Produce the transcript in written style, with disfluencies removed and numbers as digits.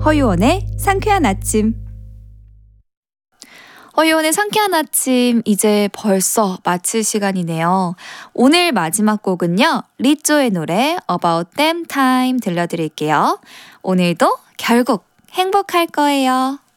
허유원의 상쾌한 아침. 허유원의 상쾌한 아침, 이제 벌써 마칠 시간이네요. 오늘 마지막 곡은요, 리조의 노래 About Damn Time 들려드릴게요. 오늘도 결국 행복할 거예요.